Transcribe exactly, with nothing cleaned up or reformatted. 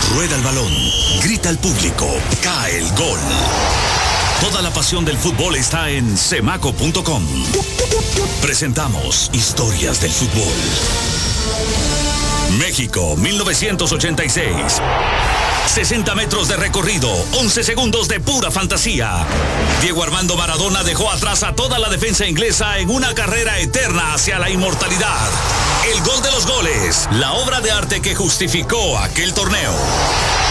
Rueda el balón, grita el público, cae el gol. Toda la pasión del fútbol está en Semaco punto com. Presentamos Historias del Fútbol. México, mil novecientos ochenta y seis. sesenta metros de recorrido, once segundos de pura fantasía. Diego Armando Maradona dejó atrás a toda la defensa inglesa en una carrera eterna hacia la inmortalidad. El gol de los goles, la obra de arte que justificó aquel torneo.